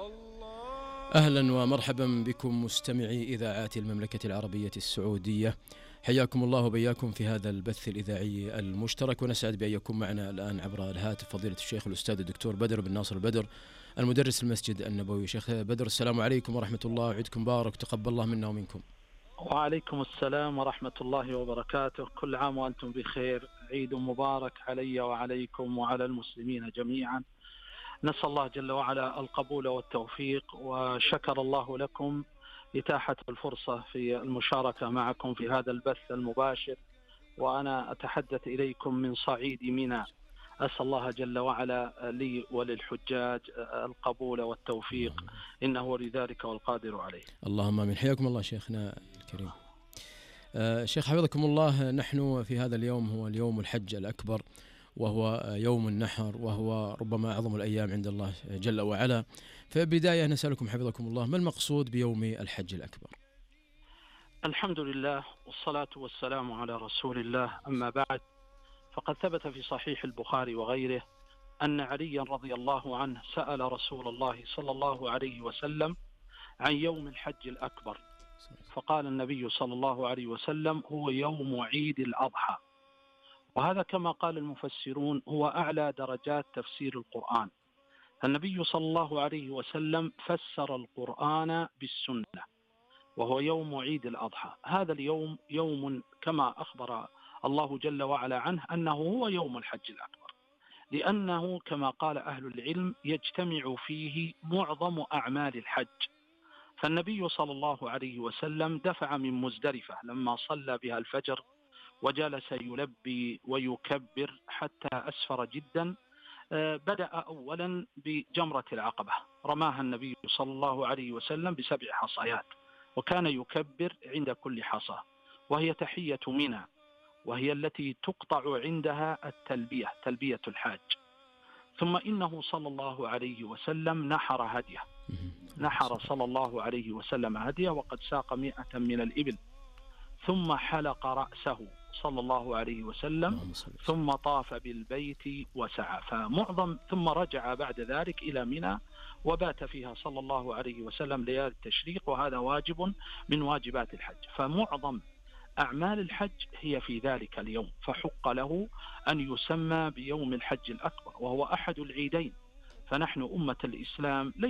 أهلا ومرحبا بكم مستمعي إذاعات المملكة العربية السعودية، حياكم الله وبياكم في هذا البث الإذاعي المشترك، ونسعد بأن يكون معنا الآن عبر الهاتف فضيلة الشيخ الأستاذ الدكتور بدر بن ناصر البدر، المدرس المسجد النبوي. شيخ بدر، السلام عليكم ورحمة الله، عيدكم مبارك، تقبل الله منا ومنكم. وعليكم السلام ورحمة الله وبركاته، كل عام وأنتم بخير، عيد مبارك علي وعليكم وعلى المسلمين جميعا. نسأل الله جل وعلا القبول والتوفيق، وشكر الله لكم إتاحة الفرصة في المشاركة معكم في هذا البث المباشر، وأنا أتحدث إليكم من صعيد منى. أسأل الله جل وعلا لي وللحجاج القبول والتوفيق، إنه ولي ذلك والقادر عليه. اللهم آمين. حياكم الله شيخنا الكريم. شيخ حفظكم الله، نحن في هذا اليوم هو اليوم الحج الأكبر، وهو يوم النحر، وهو ربما أعظم الأيام عند الله جل وعلا. فبداية نسألكم حفظكم الله، ما المقصود بيوم الحج الأكبر؟ الحمد لله والصلاة والسلام على رسول الله، أما بعد، فقد ثبت في صحيح البخاري وغيره أن عليا رضي الله عنه سأل رسول الله صلى الله عليه وسلم عن يوم الحج الأكبر، فقال النبي صلى الله عليه وسلم: هو يوم عيد الأضحى. وهذا كما قال المفسرون هو أعلى درجات تفسير القرآن. النبي صلى الله عليه وسلم فسر القرآن بالسنة، وهو يوم عيد الأضحى. هذا اليوم يوم كما أخبر الله جل وعلا عنه أنه هو يوم الحج الأكبر، لأنه كما قال أهل العلم يجتمع فيه معظم أعمال الحج. فالنبي صلى الله عليه وسلم دفع من مزدلفة لما صلى بها الفجر، وجلس يلبي ويكبر حتى أسفر جدا. بدأ أولا بجمرة العقبة، رماها النبي صلى الله عليه وسلم ب7 حصيات، وكان يكبر عند كل حصى، وهي تحية منى، وهي التي تقطع عندها التلبية، تلبية الحاج. ثم إنه صلى الله عليه وسلم نحر هديه، نحر صلى الله عليه وسلم هديه، وقد ساق 100 من الإبل، ثم حلق رأسه صلى الله عليه وسلم، ثم طاف بالبيت وسعى ثم رجع بعد ذلك إلى منى، وبات فيها صلى الله عليه وسلم ليالي التشريق، وهذا واجب من واجبات الحج. فمعظم أعمال الحج هي في ذلك اليوم، فحق له أن يسمى بيوم الحج الأكبر، وهو أحد العيدين. فنحن أمة الإسلام